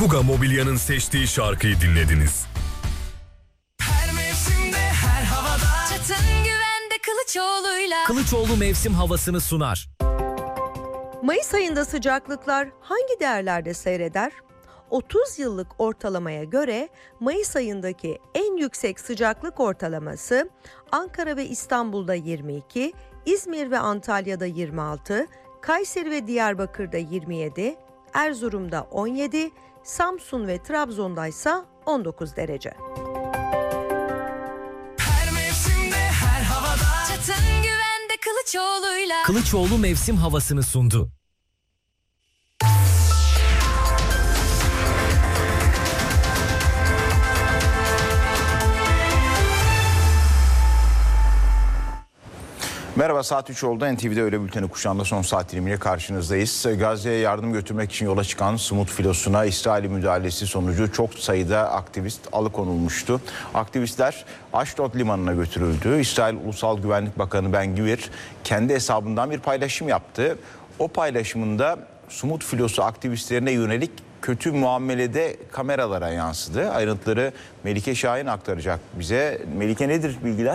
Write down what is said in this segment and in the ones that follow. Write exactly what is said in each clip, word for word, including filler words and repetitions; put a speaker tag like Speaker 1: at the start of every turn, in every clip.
Speaker 1: Fuga Mobilya'nın seçtiği şarkıyı dinlediniz.
Speaker 2: Her mevsimde, her havada. Çatın güvende Kılıçoğlu'yla.
Speaker 3: Kılıçoğlu mevsim havasını sunar.
Speaker 4: Mayıs ayında sıcaklıklar hangi değerlerde seyreder? otuz yıllık ortalamaya göre Mayıs ayındaki en yüksek sıcaklık ortalaması Ankara ve İstanbul'da yirmi iki, İzmir ve Antalya'da yirmi altı, Kayseri ve Diyarbakır'da yirmi yedi, Erzurum'da on yedi, Samsun ve Trabzon'da ise on dokuz derece.
Speaker 2: Her mevsimde, her havada. Çatın güvende Kılıçoğlu'yla.
Speaker 3: Kılıçoğlu mevsim havasını sundu.
Speaker 5: Merhaba, saat üç oldu. N T V'de Öğle Bülteni kuşağında son saat dilimiyle karşınızdayız. Gazze'ye yardım götürmek için yola çıkan Sumut filosuna İsrail müdahalesi sonucu çok sayıda aktivist alıkonulmuştu. Aktivistler Ashdod limanına götürüldü. İsrail Ulusal Güvenlik Bakanı Ben Gvir kendi hesabından bir paylaşım yaptı. O paylaşımında Sumut filosu aktivistlerine yönelik kötü muamelede kameralara yansıdı. Ayrıntıları Melike Şahin aktaracak bize. Melike, nedir bilgiler?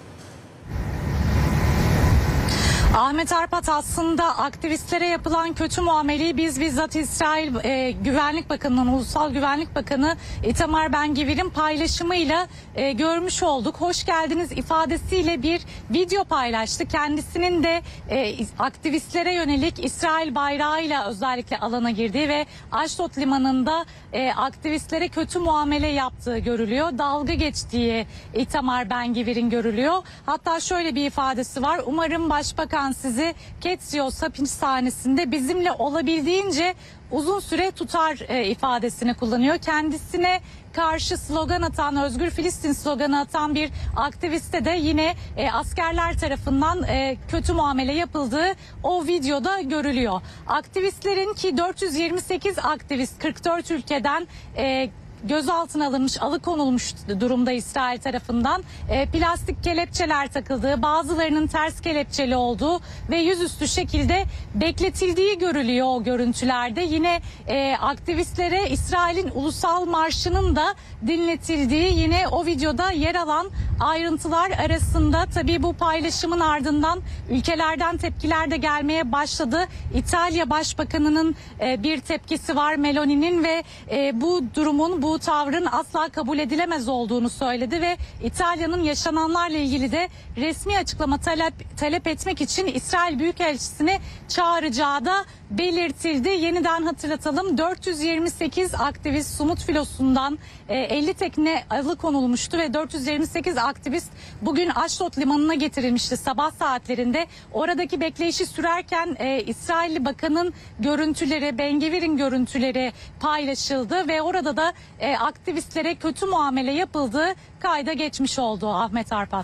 Speaker 6: Ahmet Arpat, aslında aktivistlere yapılan kötü muameleyi biz bizzat İsrail e, Güvenlik Bakanı'nın, Ulusal Güvenlik Bakanı Itamar Ben Gvir'in paylaşımıyla e, görmüş olduk. Hoş geldiniz ifadesiyle bir video paylaştı. Kendisinin de e, aktivistlere yönelik İsrail bayrağıyla özellikle alana girdiği ve Ashdod limanında e, aktivistlere kötü muamele yaptığı görülüyor. Dalga geçtiği Itamar Ben Gvir'in görülüyor. Hatta şöyle bir ifadesi var: umarım Başbakan sizi Ketsios hapishanesinde bizimle olabildiğince uzun süre tutar e, ifadesini kullanıyor. Kendisine karşı slogan atan, Özgür Filistin sloganı atan bir aktiviste de yine e, askerler tarafından e, kötü muamele yapıldığı o videoda görülüyor. Aktivistlerin, ki dört yüz yirmi sekiz aktivist kırk dört ülkeden e, gözaltına alınmış, alıkonulmuş durumda İsrail tarafından. E, plastik kelepçeler takıldığı, bazılarının ters kelepçeli olduğu ve yüzüstü şekilde bekletildiği görülüyor o görüntülerde. Yine e, aktivistlere İsrail'in ulusal marşının da dinletildiği yine o videoda yer alan ayrıntılar arasında. Tabii bu paylaşımın ardından ülkelerden tepkiler de gelmeye başladı. İtalya Başbakanı'nın e, bir tepkisi var, Meloni'nin, ve e, bu durumun, bu Bu tavrın asla kabul edilemez olduğunu söyledi ve İtalya'nın yaşananlarla ilgili de resmi açıklama talep, talep etmek için İsrail Büyükelçisini çağıracağı da belirtildi. Yeniden hatırlatalım, dört yüz yirmi sekiz aktivist Sumut filosundan elli tekne alıkonulmuştu ve dört yüz yirmi sekiz aktivist bugün Ashdod limanına getirilmişti sabah saatlerinde. Oradaki bekleyişi sürerken e, İsrailli Bakan'ın görüntüleri, Ben Gvir'in görüntüleri paylaşıldı ve orada da e, aktivistlere kötü muamele yapıldığı kayda geçmiş oldu. Ahmet Arpat.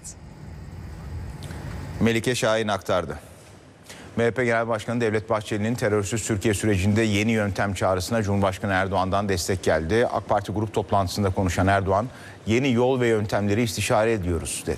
Speaker 5: Melike Şahin aktardı. M H P Genel Başkanı Devlet Bahçeli'nin terörsüz Türkiye sürecinde yeni yöntem çağrısına Cumhurbaşkanı Erdoğan'dan destek geldi. AK Parti grup toplantısında konuşan Erdoğan, yeni yol ve yöntemleri istişare ediyoruz dedi.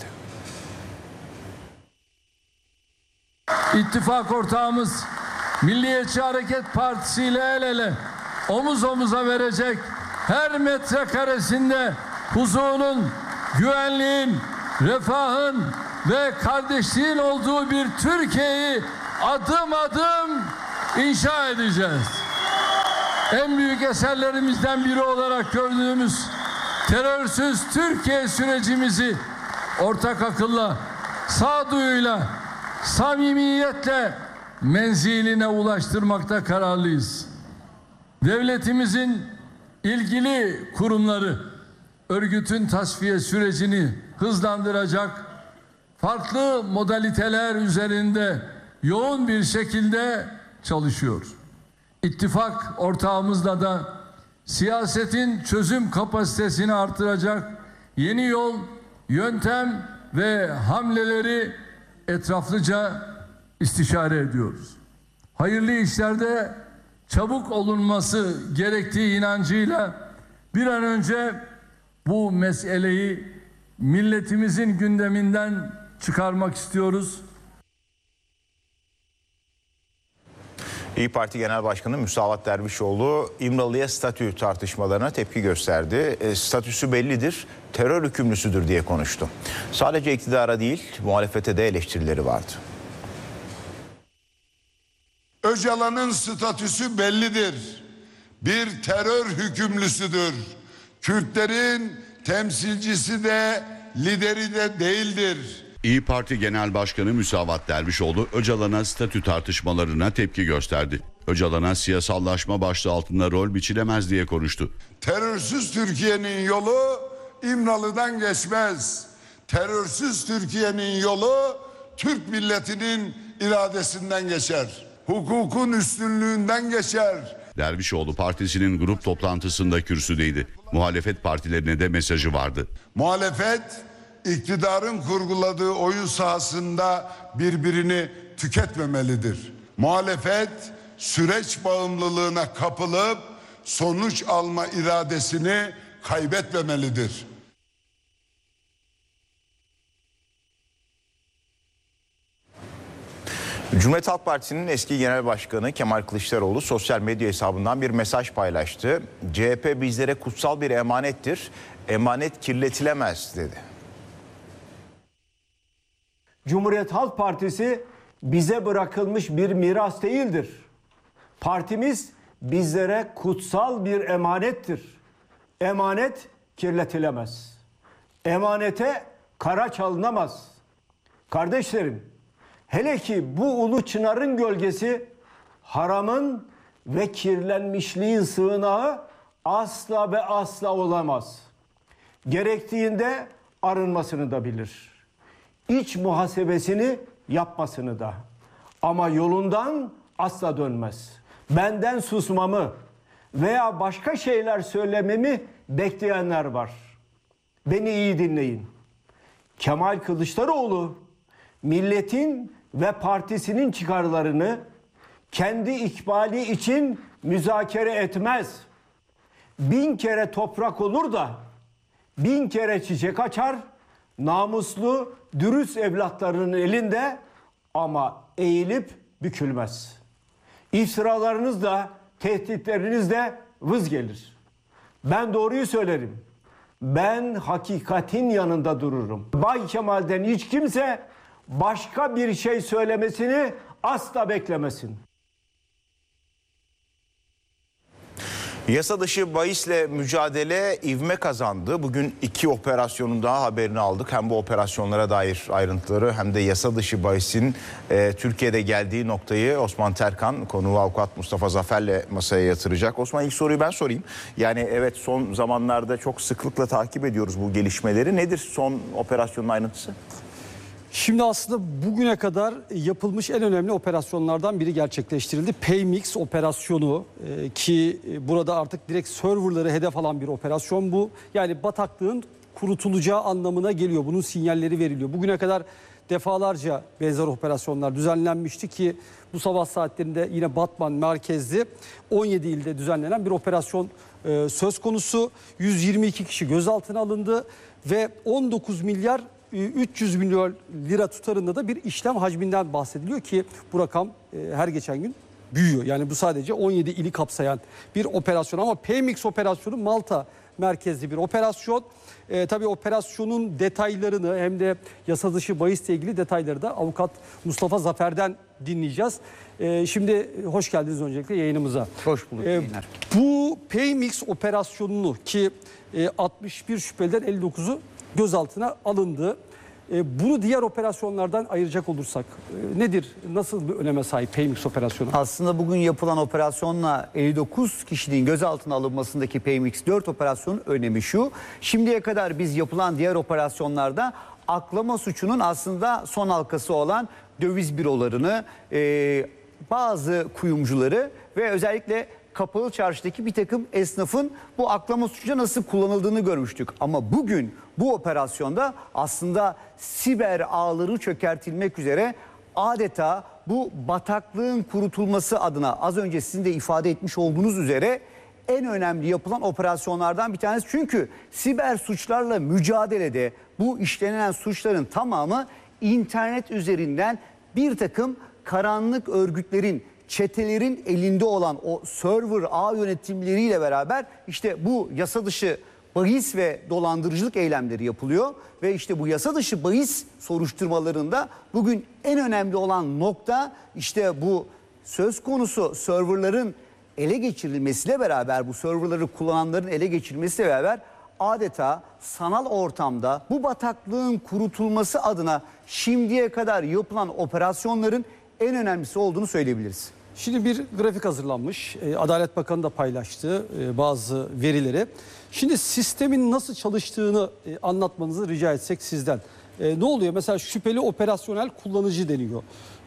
Speaker 7: İttifak ortağımız Milliyetçi Hareket Partisi ile el ele, omuz omuza verecek, her metrekaresinde huzurun, güvenliğin, refahın ve kardeşliğin olduğu bir Türkiye'yi adım adım inşa edeceğiz. En büyük eserlerimizden biri olarak gördüğümüz terörsüz Türkiye sürecimizi ortak akılla, sağduyuyla, samimiyetle menziline ulaştırmakta kararlıyız. Devletimizin ilgili kurumları örgütün tasfiye sürecini hızlandıracak farklı modaliteler üzerinde yoğun bir şekilde çalışıyor. İttifak ortağımızla da siyasetin çözüm kapasitesini artıracak yeni yol, yöntem ve hamleleri etraflıca istişare ediyoruz. Hayırlı işlerde çabuk olunması gerektiği inancıyla bir an önce bu meseleyi milletimizin gündeminden çıkarmak istiyoruz.
Speaker 5: İYİ Parti Genel Başkanı Musavat Dervişoğlu İmralı'ya statü tartışmalarına tepki gösterdi. E, statüsü bellidir, terör hükümlüsüdür diye konuştu. Sadece iktidara değil, muhalefete de eleştirileri vardı.
Speaker 8: Öcalan'ın statüsü bellidir. Bir terör hükümlüsüdür. Kürtlerin temsilcisi de lideri de değildir.
Speaker 9: İYİ Parti Genel Başkanı Musavat Dervişoğlu Öcalan'a statü tartışmalarına tepki gösterdi. Öcalan'a siyasallaşma başlığı altında rol biçilemez diye konuştu.
Speaker 8: Terörsüz Türkiye'nin yolu İmralı'dan geçmez. Terörsüz Türkiye'nin yolu Türk milletinin iradesinden geçer. Hukukun üstünlüğünden geçer.
Speaker 9: Dervişoğlu partisinin grup toplantısında kürsüdeydi. Muhalefet partilerine de mesajı vardı.
Speaker 8: Muhalefet iktidarın kurguladığı oyun sahasında birbirini tüketmemelidir. Muhalefet süreç bağımlılığına kapılıp sonuç alma iradesini kaybetmemelidir.
Speaker 5: Cumhuriyet Halk Partisi'nin eski genel başkanı Kemal Kılıçdaroğlu sosyal medya hesabından bir mesaj paylaştı. C H P bizlere kutsal bir emanettir, emanet kirletilemez dedi.
Speaker 10: Cumhuriyet Halk Partisi bize bırakılmış bir miras değildir. Partimiz bizlere kutsal bir emanettir. Emanet kirletilemez. Emanete kara çalınamaz. Kardeşlerim, hele ki bu ulu çınarın gölgesi haramın ve kirlenmişliğin sığınağı asla ve asla olamaz. Gerektiğinde arınmasını da bilir. İç muhasebesini yapmasını da. Ama yolundan asla dönmez. Benden susmamı veya başka şeyler söylememi bekleyenler var. Beni iyi dinleyin. Kemal Kılıçdaroğlu milletin ve partisinin çıkarlarını kendi ikbali için müzakere etmez. Bin kere toprak olur da bin kere çiçek açar, namuslu, dürüst evlatlarının elinde ama eğilip bükülmez. İftiralarınız da, tehditleriniz de vız gelir. Ben doğruyu söylerim. Ben hakikatin yanında dururum. Bay Kemal'den hiç kimse başka bir şey söylemesini asla beklemesin.
Speaker 5: Yasa dışı bahisle mücadele ivme kazandı. Bugün iki operasyonun daha haberini aldık. Hem bu operasyonlara dair ayrıntıları hem de yasa dışı bahisin e, Türkiye'de geldiği noktayı Osman Terkan, konuğu avukat Mustafa Zafer'le masaya yatıracak. Osman, ilk soruyu ben sorayım. Yani evet, son zamanlarda çok sıklıkla takip ediyoruz bu gelişmeleri. Nedir son operasyonun ayrıntısı?
Speaker 11: Şimdi aslında bugüne kadar yapılmış en önemli operasyonlardan biri gerçekleştirildi. Paymix operasyonu e, ki burada artık direkt serverları hedef alan bir operasyon bu. Yani bataklığın kurutulacağı anlamına geliyor. Bunun sinyalleri veriliyor. Bugüne kadar defalarca benzer operasyonlar düzenlenmişti ki bu sabah saatlerinde yine Batman merkezli on yedi ilde düzenlenen bir operasyon e, söz konusu. yüz yirmi iki kişi gözaltına alındı ve on dokuz milyar üç yüz milyon lira tutarında da bir işlem hacminden bahsediliyor ki bu rakam her geçen gün büyüyor. Yani bu sadece on yedi ili kapsayan bir operasyon ama Paymix operasyonu Malta merkezli bir operasyon. E, tabii operasyonun detaylarını hem de yasa dışı bahisle ilgili detayları da avukat Mustafa Zafer'den dinleyeceğiz. E, şimdi hoş geldiniz öncelikle yayınımıza.
Speaker 12: Hoş bulduk.
Speaker 11: E, bu Paymix operasyonunu ki e, altmış bir şüpheliden elli dokuzu gözaltına alındı. E, bunu diğer operasyonlardan ayıracak olursak e, nedir? Nasıl bir öneme sahip Paymix operasyonu?
Speaker 12: Aslında bugün yapılan operasyonla elli dokuz kişinin gözaltına alınmasındaki Paymix dört operasyonun önemi şu. Şimdiye kadar biz yapılan diğer operasyonlarda aklama suçunun aslında son halkası olan döviz bürolarını, e, bazı kuyumcuları ve özellikle Kapalı Çarşı'daki bir takım esnafın bu aklama suçuna nasıl kullanıldığını görmüştük. Ama bugün bu operasyonda aslında siber ağları çökertilmek üzere adeta bu bataklığın kurutulması adına az önce sizin de ifade etmiş olduğunuz üzere en önemli yapılan operasyonlardan bir tanesi. Çünkü siber suçlarla mücadelede bu işlenen suçların tamamı internet üzerinden bir takım karanlık örgütlerin çetelerin elinde olan o server ağ yönetimleriyle beraber işte bu yasa dışı bahis ve dolandırıcılık eylemleri yapılıyor. Ve işte bu yasa dışı bahis soruşturmalarında bugün en önemli olan nokta işte bu söz konusu serverların ele geçirilmesiyle beraber, bu serverları kullananların ele geçirilmesiyle beraber adeta sanal ortamda bu bataklığın kurutulması adına şimdiye kadar yapılan operasyonların en önemlisi olduğunu söyleyebiliriz.
Speaker 11: Şimdi bir grafik hazırlanmış. Adalet Bakanı da paylaştı bazı verileri. Şimdi sistemin nasıl çalıştığını anlatmanızı rica etsek sizden. Ne oluyor? Mesela şüpheli operasyonel kullanıcı deniyor.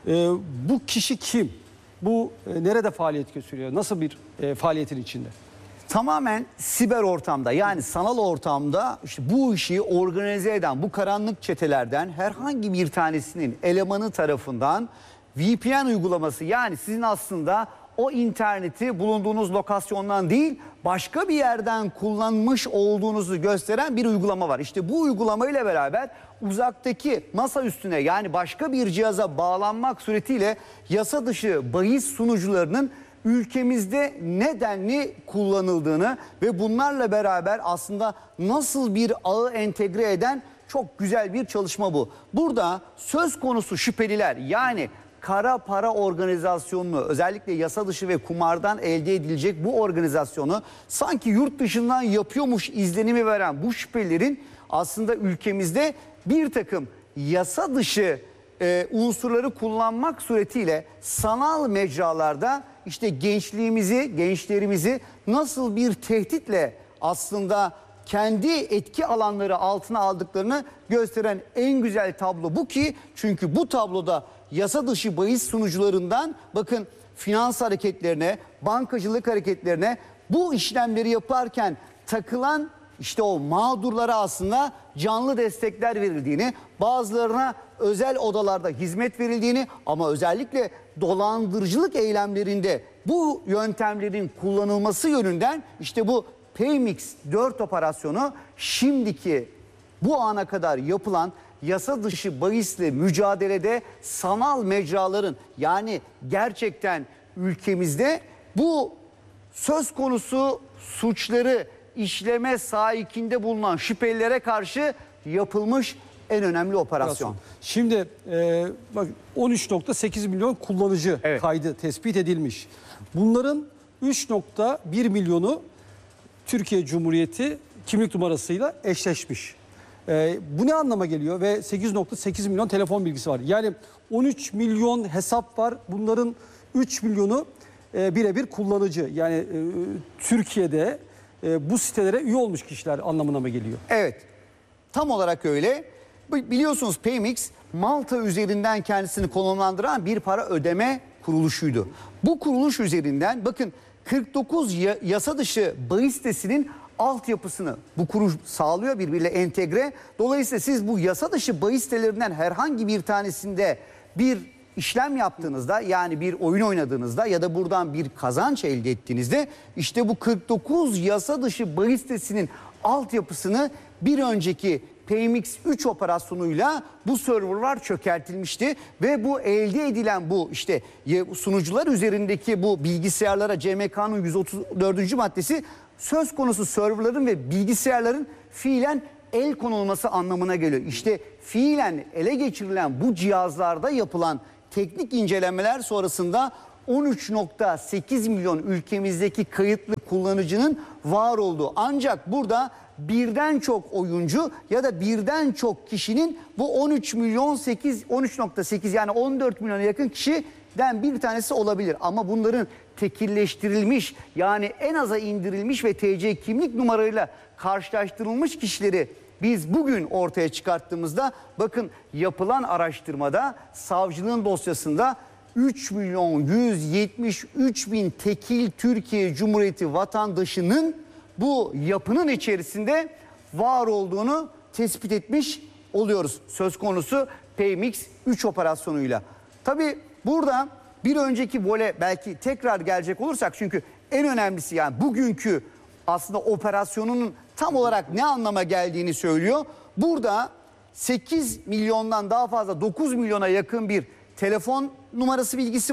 Speaker 11: Bu kişi kim? Bu nerede faaliyet gösteriyor? Nasıl bir faaliyetin içinde?
Speaker 12: Tamamen siber ortamda, yani sanal ortamda işte bu işi organize eden bu karanlık çetelerden herhangi bir tanesinin elemanı tarafından V P N uygulaması, yani sizin aslında o interneti bulunduğunuz lokasyondan değil başka bir yerden kullanmış olduğunuzu gösteren bir uygulama var. İşte bu uygulama ile beraber uzaktaki masa üstüne, yani başka bir cihaza bağlanmak suretiyle yasa dışı bahis sunucularının ülkemizde nedenli kullanıldığını ve bunlarla beraber aslında nasıl bir ağı entegre eden çok güzel bir çalışma bu. Burada söz konusu şüpheliler, yani kara para organizasyonunu, özellikle yasa dışı ve kumardan elde edilecek bu organizasyonu sanki yurt dışından yapıyormuş izlenimi veren bu şüphelilerin aslında ülkemizde bir takım yasa dışı e, unsurları kullanmak suretiyle sanal mecralarda işte gençliğimizi, gençlerimizi nasıl bir tehditle aslında kendi etki alanları altına aldıklarını gösteren en güzel tablo bu ki, çünkü bu tabloda yasa dışı bahis sunucularından bakın finans hareketlerine, bankacılık hareketlerine, bu işlemleri yaparken takılan işte o mağdurlara aslında canlı destekler verildiğini, bazılarına özel odalarda hizmet verildiğini ama özellikle dolandırıcılık eylemlerinde bu yöntemlerin kullanılması yönünden işte bu Paymix dört operasyonu şimdiki bu ana kadar yapılan yasa dışı bahisle mücadelede sanal mecraların, yani gerçekten ülkemizde bu söz konusu suçları işleme sahikinde bulunan şüphelilere karşı yapılmış en önemli operasyon.
Speaker 11: Şimdi e, bak on üç nokta sekiz milyon kullanıcı evet. kaydı tespit edilmiş. Bunların üç nokta bir milyonu Türkiye Cumhuriyeti kimlik numarasıyla eşleşmiş. E, bu ne anlama geliyor? Ve sekiz nokta sekiz milyon telefon bilgisi var. Yani on üç milyon hesap var. Bunların üç milyonu e, birebir kullanıcı. Yani e, Türkiye'de e, bu sitelere üye olmuş kişiler anlamına mı geliyor?
Speaker 12: Evet. Tam olarak öyle. Biliyorsunuz Paymix Malta üzerinden kendisini konumlandıran bir para ödeme kuruluşuydu. Bu kuruluş üzerinden bakın kırk dokuz yasa dışı bahis sitesinin altyapısını bu kuruş sağlıyor, birbiriyle entegre. Dolayısıyla siz bu yasa dışı bahis sitelerinden herhangi bir tanesinde bir işlem yaptığınızda, yani bir oyun oynadığınızda ya da buradan bir kazanç elde ettiğinizde işte bu kırk dokuz yasa dışı bahis sitesinin altyapısını bir önceki Paymix üç operasyonuyla bu serverlar çökertilmişti ve bu elde edilen bu işte sunucular üzerindeki bu bilgisayarlara C M K'nın yüz otuz dördüncü maddesi söz konusu serverların ve bilgisayarların fiilen el konulması anlamına geliyor. İşte fiilen ele geçirilen bu cihazlarda yapılan teknik incelemeler sonrasında on üç nokta sekiz milyon ülkemizdeki kayıtlı kullanıcının var olduğu, ancak burada birden çok oyuncu ya da birden çok kişinin bu on üç milyon sekiz on üç nokta sekiz yani on dört milyona yakın kişiden bir tanesi olabilir. Ama bunların tekilleştirilmiş, yani en aza indirilmiş ve T C kimlik numarayla karşılaştırılmış kişileri biz bugün ortaya çıkarttığımızda bakın yapılan araştırmada savcılığın dosyasında üç milyon yüz yetmiş üç bin tekil Türkiye Cumhuriyeti vatandaşının bu yapının içerisinde var olduğunu tespit etmiş oluyoruz. Söz konusu Paymix üç operasyonuyla. Tabii burada bir önceki vole belki tekrar gelecek olursak, çünkü en önemlisi yani bugünkü aslında operasyonunun tam olarak ne anlama geldiğini söylüyor. Burada sekiz milyondan daha fazla dokuz milyona yakın bir telefon numarası bilgisi var.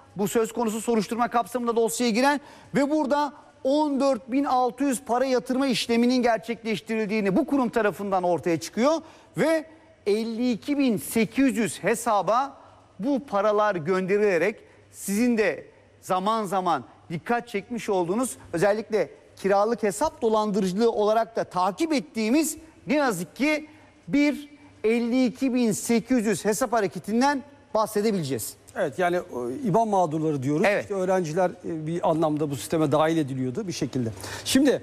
Speaker 12: bu söz konusu soruşturma kapsamında dosyaya giren ve burada on dört bin altı yüz para yatırma işleminin gerçekleştirildiğini bu kurum tarafından ortaya çıkıyor ve elli iki bin sekiz yüz hesaba bu paralar gönderilerek sizin de zaman zaman dikkat çekmiş olduğunuz özellikle kiralık hesap dolandırıcılığı olarak da takip ettiğimiz ne yazık ki bir elli iki bin sekiz yüz hesap hareketinden bahsedebileceğiz.
Speaker 11: Evet, yani İBAN mağdurları diyoruz.
Speaker 12: Evet.
Speaker 11: İşte öğrenciler bir anlamda bu sisteme dahil ediliyordu bir şekilde. Şimdi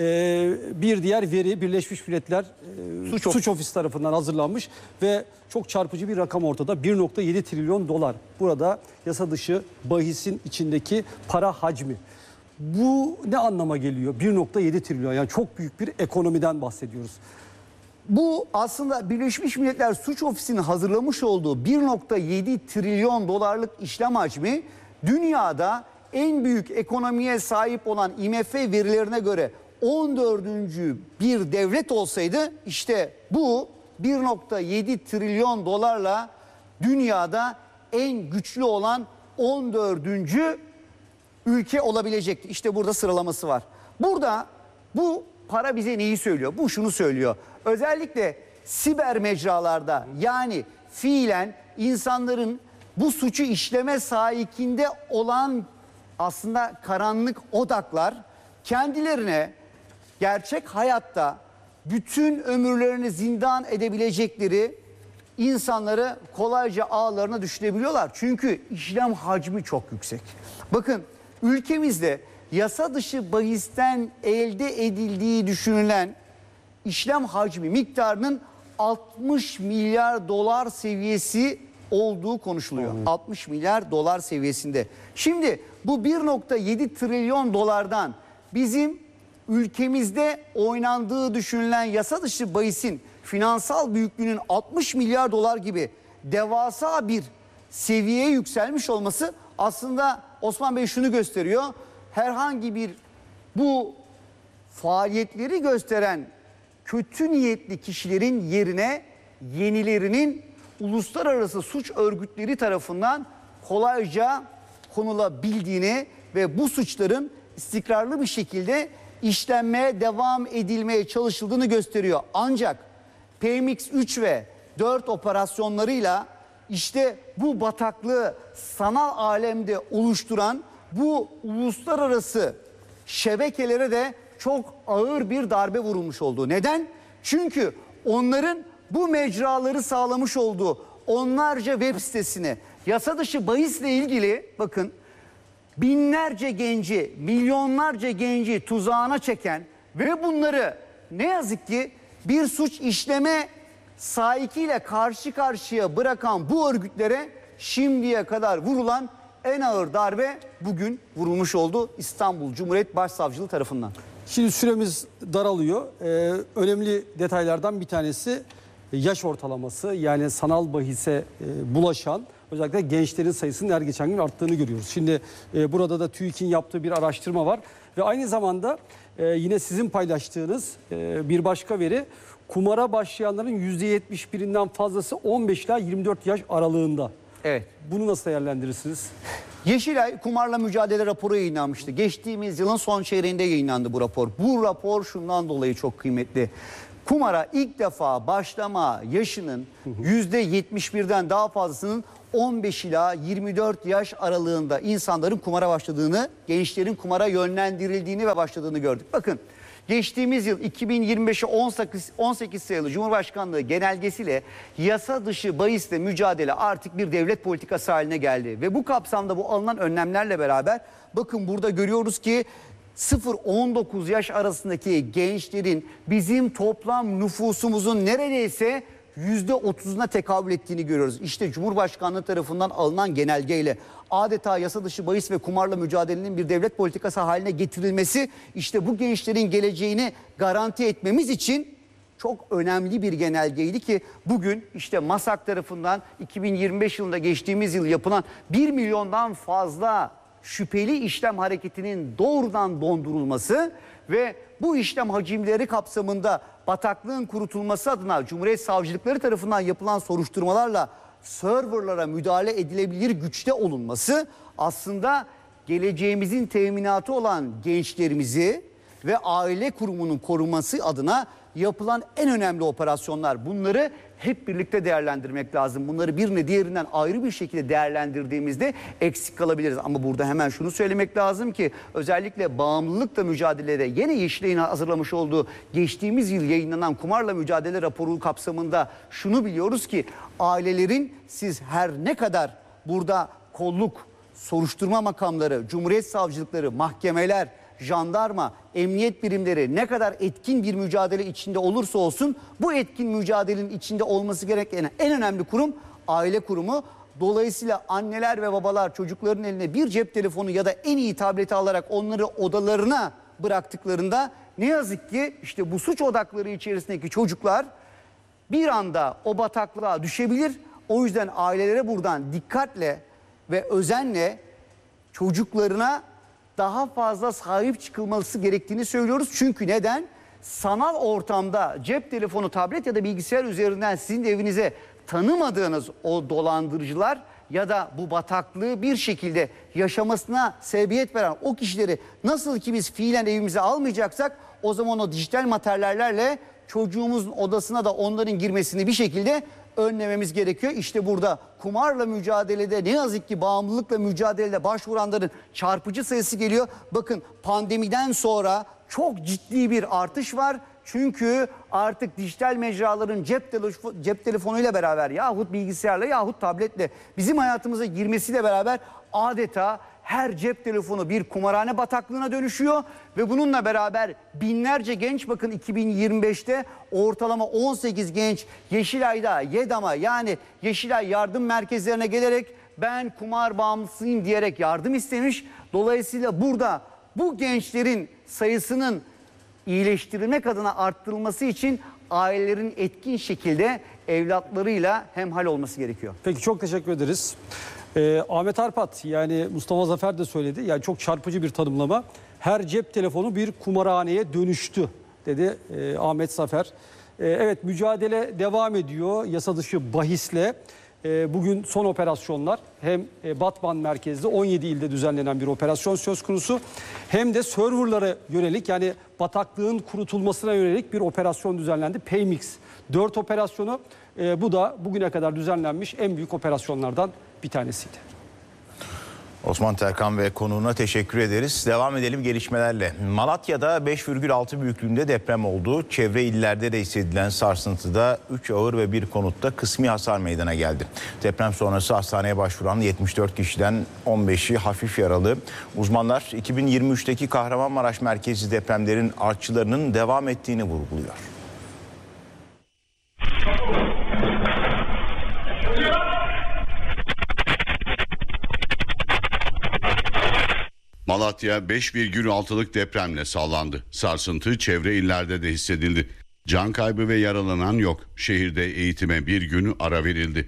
Speaker 11: bir diğer veri Birleşmiş Milletler Suç, Suç Ofisi tarafından hazırlanmış ve çok çarpıcı bir rakam ortada. bir nokta yedi trilyon dolar. Burada yasa dışı bahisin içindeki para hacmi. Bu ne anlama geliyor? bir nokta yedi trilyon, yani çok büyük bir ekonomiden bahsediyoruz.
Speaker 12: Bu aslında Birleşmiş Milletler Suç Ofisi'nin hazırlamış olduğu bir nokta yedi trilyon dolarlık işlem hacmi dünyada en büyük ekonomiye sahip olan I M F verilerine göre on dördüncü bir devlet olsaydı işte bu bir nokta yedi trilyon dolarla dünyada en güçlü olan on dördüncü ülke olabilecekti. İşte burada sıralaması var. Burada bu para bize neyi söylüyor? Bu şunu söylüyor. Özellikle siber mecralarda, yani fiilen insanların bu suçu işleme sahikinde olan aslında karanlık odaklar kendilerine gerçek hayatta bütün ömürlerini zindan edebilecekleri insanları kolayca ağlarına düşürebiliyorlar. Çünkü işlem hacmi çok yüksek. Bakın, ülkemizde yasa dışı bahisten elde edildiği düşünülen işlem hacmi miktarının altmış milyar dolar seviyesi olduğu konuşuluyor. Hmm. altmış milyar dolar seviyesinde. Şimdi bu bir nokta yedi trilyon dolardan bizim ülkemizde oynandığı düşünülen yasa dışı bahisin finansal büyüklüğünün altmış milyar dolar gibi devasa bir seviyeye yükselmiş olması aslında Osman Bey şunu gösteriyor. Herhangi bir bu faaliyetleri gösteren kötü niyetli kişilerin yerine yenilerinin uluslararası suç örgütleri tarafından kolayca konulabildiğini ve bu suçların istikrarlı bir şekilde işlenmeye devam edilmeye çalışıldığını gösteriyor. Ancak P M X üç ve dört operasyonlarıyla işte bu bataklığı sanal alemde oluşturan bu uluslararası şebekelere de çok ağır bir darbe vurulmuş oldu. Neden? Çünkü onların bu mecraları sağlamış olduğu onlarca web sitesine yasa dışı bahisle ilgili bakın binlerce genci, milyonlarca genci tuzağına çeken ve bunları ne yazık ki bir suç işleme sahikiyle karşı karşıya bırakan bu örgütlere şimdiye kadar vurulan en ağır darbe bugün vurulmuş oldu İstanbul Cumhuriyet Başsavcılığı tarafından.
Speaker 11: Şimdi süremiz daralıyor. Ee, önemli detaylardan bir tanesi yaş ortalaması, yani sanal bahise e, bulaşan özellikle gençlerin sayısının her geçen gün arttığını görüyoruz. Şimdi e, burada da TÜİK'in yaptığı bir araştırma var ve aynı zamanda e, yine sizin paylaştığınız e, bir başka veri, kumara başlayanların yüzde yetmiş birinden fazlası on beş ila yirmi dört yaş aralığında.
Speaker 12: Evet.
Speaker 11: Bunu nasıl değerlendirirsiniz?
Speaker 12: Yeşilay kumarla mücadele raporu yayınlanmıştı. Geçtiğimiz yılın son çeyreğinde yayınlandı bu rapor. Bu rapor şundan dolayı çok kıymetli. Kumara ilk defa başlama yaşının yüzde yetmiş birden daha fazlasının on beş ila yirmi dört yaş aralığında insanların kumara başladığını, gençlerin kumara yönlendirildiğini ve başladığını gördük. Bakın, geçtiğimiz yıl iki bin yirmi beşe on sekiz sayılı Cumhurbaşkanlığı genelgesiyle yasa dışı bahisle mücadele artık bir devlet politikası haline geldi. Ve bu kapsamda bu alınan önlemlerle beraber bakın burada görüyoruz ki sıfır on dokuz yaş arasındaki gençlerin bizim toplam nüfusumuzun neredeyse yüzde otuzuna tekabül ettiğini görüyoruz. İşte Cumhurbaşkanlığı tarafından alınan genelgeyle adeta yasa dışı bahis ve kumarla mücadelenin bir devlet politikası haline getirilmesi, işte bu gençlerin geleceğini garanti etmemiz için çok önemli bir genelgeydi ki bugün işte MASAK tarafından iki bin yirmi beş yılında geçtiğimiz yıl yapılan bir milyondan fazla şüpheli işlem hareketinin doğrudan dondurulması ve bu işlem hacimleri kapsamında bataklığın kurutulması adına Cumhuriyet Savcılıkları tarafından yapılan soruşturmalarla serverlara müdahale edilebilir güçte olunması aslında geleceğimizin teminatı olan gençlerimizi ve aile kurumunun korunması adına yapılan en önemli operasyonlar. Bunları hep birlikte değerlendirmek lazım. Bunları birine diğerinden ayrı bir şekilde değerlendirdiğimizde eksik kalabiliriz. Ama burada hemen şunu söylemek lazım ki özellikle bağımlılıkla mücadelede yine Yeşilay'ın hazırlamış olduğu geçtiğimiz yıl yayınlanan kumarla mücadele raporu kapsamında şunu biliyoruz ki ailelerin siz her ne kadar burada kolluk, soruşturma makamları, cumhuriyet savcılıkları, mahkemeler, jandarma, emniyet birimleri ne kadar etkin bir mücadele içinde olursa olsun bu etkin mücadelenin içinde olması gereken en önemli kurum aile kurumu. Dolayısıyla anneler ve babalar çocukların eline bir cep telefonu ya da en iyi tableti alarak onları odalarına bıraktıklarında ne yazık ki işte bu suç odakları içerisindeki çocuklar bir anda o bataklığa düşebilir. O yüzden ailelere buradan dikkatle ve özenle çocuklarına daha fazla sahip çıkılması gerektiğini söylüyoruz. Çünkü neden? Sanal ortamda cep telefonu, tablet ya da bilgisayar üzerinden sizin evinize tanımadığınız o dolandırıcılar ya da bu bataklığı bir şekilde yaşamasına sebebiyet veren o kişileri nasıl ki biz fiilen evimize almayacaksak o zaman o dijital materyallerle çocuğumuzun odasına da onların girmesini bir şekilde önlememiz gerekiyor. İşte burada kumarla mücadelede ne yazık ki bağımlılıkla mücadelede başvuranların çarpıcı sayısı geliyor. Bakın pandemiden sonra çok ciddi bir artış var. Çünkü artık dijital mecraların cep, telefo- cep telefonuyla beraber yahut bilgisayarla yahut tabletle bizim hayatımıza girmesiyle beraber adeta her cep telefonu bir kumarhane bataklığına dönüşüyor ve bununla beraber binlerce genç bakın iki bin yirmi beşte ortalama on sekiz genç Yeşilay'da YEDAM'a yani Yeşilay yardım merkezlerine gelerek ben kumar bağımlısıyım diyerek yardım istemiş. Dolayısıyla burada bu gençlerin sayısının iyileştirilmek adına arttırılması için ailelerin etkin şekilde evlatlarıyla hemhal olması gerekiyor.
Speaker 11: Peki çok teşekkür ederiz. Ee, Ahmet Arpat yani Mustafa Zafer de söyledi. Yani çok çarpıcı bir tanımlama. Her cep telefonu bir kumarhaneye dönüştü dedi e, Ahmet Zafer. E, evet mücadele devam ediyor yasa dışı bahisle. E, bugün son operasyonlar hem e, Batman merkezli on yedi ilde düzenlenen bir operasyon söz konusu. Hem de serverlara yönelik yani bataklığın kurutulmasına yönelik bir operasyon düzenlendi. Paymix dört operasyonu e, bu da bugüne kadar düzenlenmiş en büyük operasyonlardan bir tanesiydi.
Speaker 5: Osman Terkan ve konuğuna teşekkür ederiz. Devam edelim gelişmelerle. Malatya'da beş virgül altı büyüklüğünde deprem oldu. Çevre illerde de hissedilen sarsıntıda üç ağır ve bir konutta kısmi hasar meydana geldi. Deprem sonrası hastaneye başvuran yetmiş dört kişiden on beşi hafif yaralı. Uzmanlar iki bin yirmi üçteki Kahramanmaraş merkezli depremlerin artçılarının devam ettiğini vurguluyor.
Speaker 9: Malatya beş virgül altılık depremle sallandı. Sarsıntı çevre illerde de hissedildi. Can kaybı ve yaralanan yok. Şehirde eğitime bir gün ara verildi.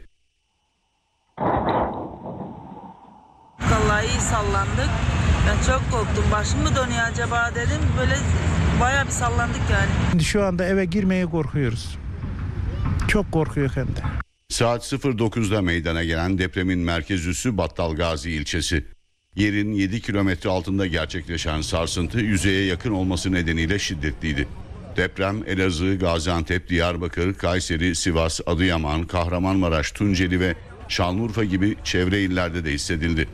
Speaker 13: Vallahi iyi sallandık. Ben çok korktum. Başım mı dönüyor acaba dedim. Böyle bayağı bir sallandık yani.
Speaker 14: Şu anda eve girmeye korkuyoruz. Çok korkuyor hem de.
Speaker 9: Saat sıfır dokuzda meydana gelen depremin merkez üssü Battalgazi ilçesi. Yerin yedi kilometre altında gerçekleşen sarsıntı yüzeye yakın olması nedeniyle şiddetliydi. Deprem Elazığ, Gaziantep, Diyarbakır, Kayseri, Sivas, Adıyaman, Kahramanmaraş, Tunceli ve Şanlıurfa gibi çevre illerde de hissedildi.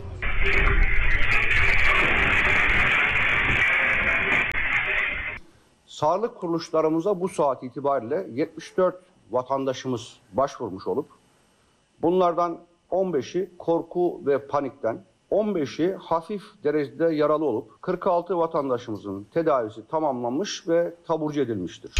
Speaker 15: Sağlık kuruluşlarımıza bu saat itibariyle yetmiş dört vatandaşımız başvurmuş olup bunlardan on beşi korku ve panikten, on beşi hafif derecede yaralı olup kırk altı vatandaşımızın tedavisi tamamlanmış ve taburcu edilmiştir.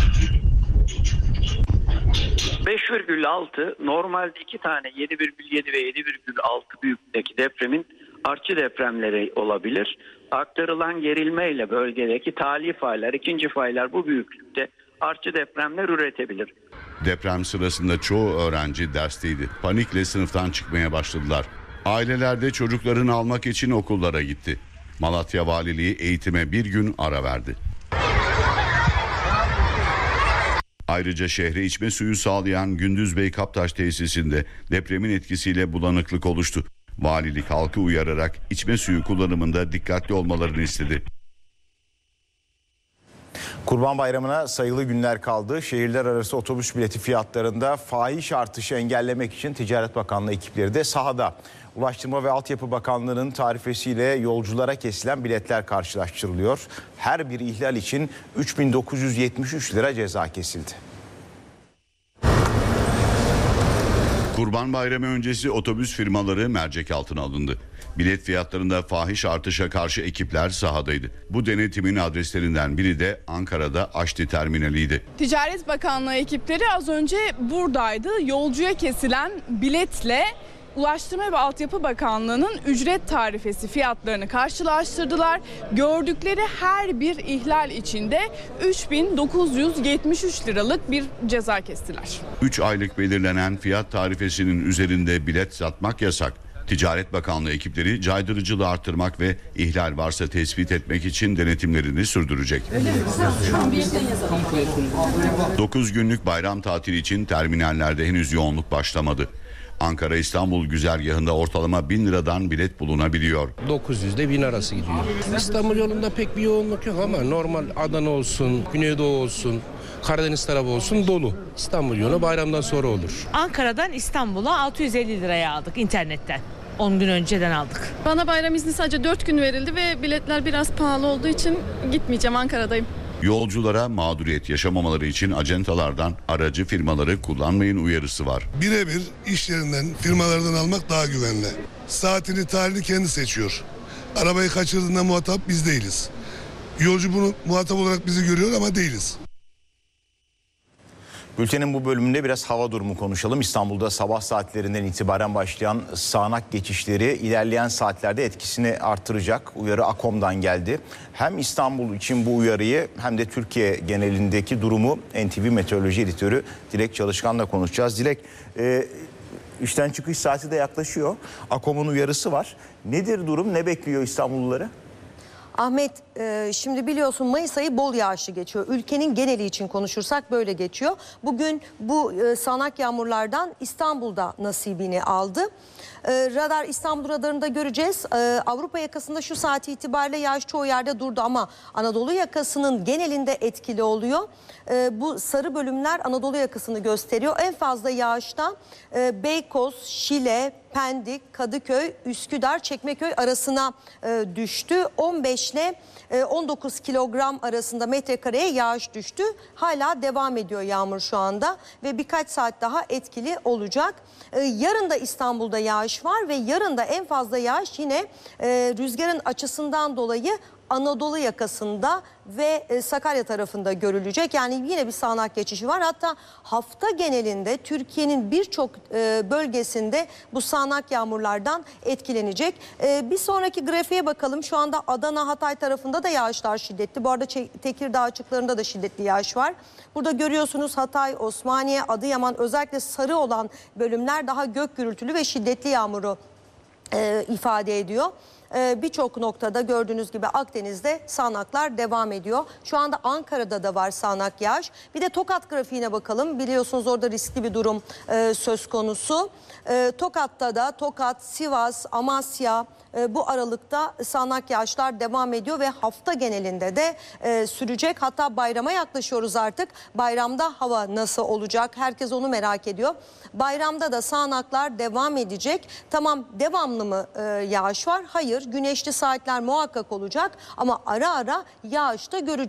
Speaker 16: beş virgül altı normalde iki tane yedi virgül yedi ve yedi virgül altı büyüklükteki depremin artçı depremleri olabilir. Aktarılan gerilmeyle bölgedeki tali faylar, ikinci faylar bu büyüklükte artçı depremler üretebilir.
Speaker 9: Deprem sırasında çoğu öğrenci dersteydi. Panikle sınıftan çıkmaya başladılar. Aileler de çocuklarını almak için okullara gitti. Malatya Valiliği eğitime bir gün ara verdi. Ayrıca şehre içme suyu sağlayan Gündüzbey Kaptaş tesisinde depremin etkisiyle bulanıklık oluştu. Valilik halkı uyararak içme suyu kullanımında dikkatli olmalarını istedi.
Speaker 5: Kurban Bayramı'na sayılı günler kaldı. Şehirler arası otobüs bileti fiyatlarında fahiş artışı engellemek için Ticaret Bakanlığı ekipleri de sahada. Ulaştırma ve Altyapı Bakanlığı'nın tarifesiyle yolculara kesilen biletler karşılaştırılıyor. Her bir ihlal için üç bin dokuz yüz yetmiş üç lira ceza kesildi.
Speaker 9: Kurban Bayramı öncesi otobüs firmaları mercek altına alındı. Bilet fiyatlarında fahiş artışa karşı ekipler sahadaydı. Bu denetimin adreslerinden biri de Ankara'da Aşti Terminali'ydi.
Speaker 17: Ticaret Bakanlığı ekipleri az önce buradaydı. Yolcuya kesilen biletle Ulaştırma ve Altyapı Bakanlığı'nın ücret tarifesi fiyatlarını karşılaştırdılar. Gördükleri her bir ihlal içinde üç bin dokuz yüz yetmiş üç liralık bir ceza kestiler.
Speaker 9: üç aylık belirlenen fiyat tarifesinin üzerinde bilet satmak yasak. Ticaret Bakanlığı ekipleri caydırıcılığı arttırmak ve ihlal varsa tespit etmek için denetimlerini sürdürecek. dokuz günlük bayram tatili için terminallerde henüz yoğunluk başlamadı. Ankara-İstanbul güzergahında ortalama bin liradan bilet bulunabiliyor.
Speaker 18: dokuz yüz ile bin arası gidiyor. İstanbul yolunda pek bir yoğunluk yok ama normal Adana olsun, Güneydoğu olsun, Karadeniz tarafı olsun dolu. İstanbul yolu bayramdan sonra olur.
Speaker 19: Ankara'dan İstanbul'a altı yüz elli liraya aldık internetten. on gün önceden aldık.
Speaker 17: Bana bayram izni sadece dört gün verildi ve biletler biraz pahalı olduğu için gitmeyeceğim, Ankara'dayım.
Speaker 9: Yolculara mağduriyet yaşamamaları için acentalardan aracı firmaları kullanmayın uyarısı var.
Speaker 20: Birebir iş yerinden, firmalardan almak daha güvenli. Saatini, tarihini kendi seçiyor. Arabayı kaçırdığında muhatap biz değiliz. Yolcu bunu muhatap olarak bizi görüyor ama değiliz.
Speaker 5: Bültenin bu bölümünde biraz hava durumu konuşalım. İstanbul'da sabah saatlerinden itibaren başlayan sağanak geçişleri ilerleyen saatlerde etkisini artıracak. Uyarı AKOM'dan geldi. Hem İstanbul için bu uyarıyı hem de Türkiye genelindeki durumu N T V Meteoroloji Editörü Dilek Çalışkan'la konuşacağız. Dilek, e, işten çıkış saati de yaklaşıyor. AKOM'un uyarısı var. Nedir durum? Ne bekliyor İstanbulluları?
Speaker 4: Ahmet, e, şimdi biliyorsun Mayıs ayı bol yağışlı geçiyor. Ülkenin geneli için konuşursak böyle geçiyor. Bugün bu e, sağanak yağmurlardan İstanbul'da nasibini aldı. E, radar İstanbul radarında göreceğiz. E, Avrupa yakasında şu saat itibariyle yağış çoğu yerde durdu ama Anadolu yakasının genelinde etkili oluyor. E, bu sarı bölümler Anadolu yakasını gösteriyor. En fazla yağışta e, Beykoz, Şile, Pendik, Kadıköy, Üsküdar, Çekmeköy arasına e, düştü. on beş ile on dokuz kilogram arasında metrekareye yağış düştü. Hala devam ediyor yağmur şu anda ve birkaç saat daha etkili olacak. E, yarın da İstanbul'da yağış var ve yarın da en fazla yağış yine e, rüzgarın açısından dolayı Anadolu yakasında ve Sakarya tarafında görülecek. Yani yine bir sağanak geçişi var. Hatta hafta genelinde Türkiye'nin birçok bölgesinde bu sağanak yağmurlardan etkilenecek. Bir sonraki grafiğe bakalım. Şu anda Adana, Hatay tarafında da yağışlar şiddetli. Bu arada Tekirdağ açıklarında da şiddetli yağış var. Burada görüyorsunuz Hatay, Osmaniye, Adıyaman, özellikle sarı olan bölümler daha gök gürültülü ve şiddetli yağmuru e, ifade ediyor. Birçok noktada gördüğünüz gibi Akdeniz'de sağanaklar devam ediyor. Şu anda Ankara'da da var sağanak yağış. Bir de Tokat grafiğine bakalım. Biliyorsunuz orada riskli bir durum e, söz konusu. E, Tokat'ta da Tokat, Sivas, Amasya e, bu aralıkta sağanak yağışlar devam ediyor ve hafta genelinde de e, sürecek. Hatta bayrama yaklaşıyoruz artık. Bayramda hava nasıl olacak? Herkes onu merak ediyor. Bayramda da sağanaklar devam edecek. Tamam, devamlı mı e, yağış var? Hayır. Güneşli saatler muhakkak olacak ama ara ara yağış da göreceğiz.